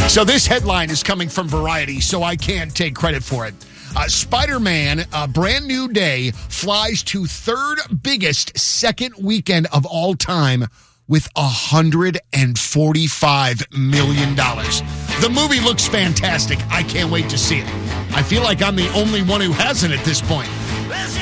So this headline is coming from Variety, so I can't take credit for it. Spider-Man, A Brand New Day, flies to third biggest second weekend of all time with $145 million. The movie looks fantastic. I can't wait to see it. I feel like I'm the only one who hasn't at this point.